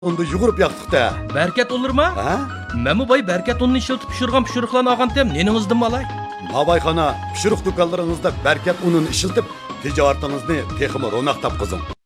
Unda yugurib yaqtıqda. Berkat olur mu? Ha? Men bu bay berkat unni işiltip pişirgan pişiriqlarni olgantem, neningizdan alay? Babayxana, pişiriq do'konlaringizda berkat unini ishiltib, tijoratingizni texmi ro'naq topqizing.